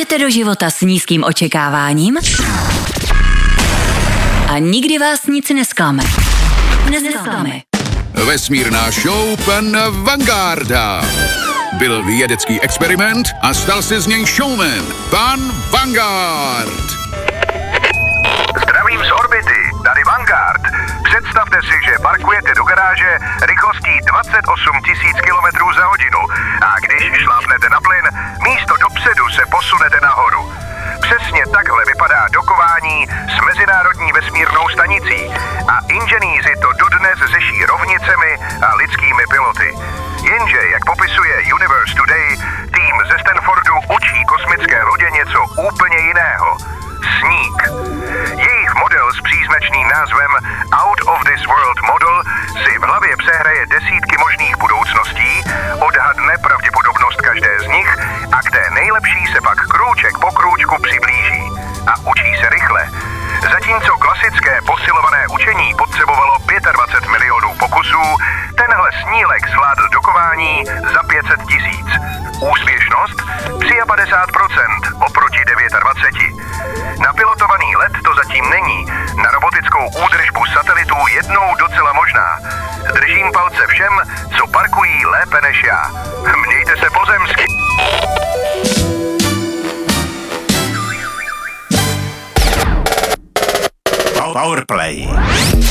Jdete do života s nízkým očekáváním a nikdy vás nic nesklame. Vesmírná show pan Vangarda. Byl vědecký experiment a stal se z něj showman. Pan Vanguard. Zdravím z orbity, tady Vanguard. Představte si, že parkujete do garáže rychlostí 28 000 km za hodinu a když šlápnete na plyn, místo dopředu se posunete nahoru. Přesně takhle vypadá dokování s Mezinárodní vesmírnou stanicí a inženýři to dodnes řeší rovnicemi a lidskými piloty. Jenže, jak popisuje Universe Today, tým ze Stanfordu učí kosmické lodě něco úplně jiného. Sník. Jejich model s příznačným názvem Out of this World Model si v hlavě přehraje desítky možných budoucností, odhadne pravděpodobnost každé z nich a k té nejlepší se pak krůček po krůčku přiblíží. A učí se rychle. Zatímco klasické posilované učení potřebovalo 25 milionů pokusů, tenhle snílek zvládl dokování za 500 000. Úspěšnost 53% oproti 29. Na pilotovaný let to zatím není. Na robotickou údržbu satelitů jednou docela možná. Držím palce všem, co parkují lépe než já. Mějte se pozemsky. Powerplay.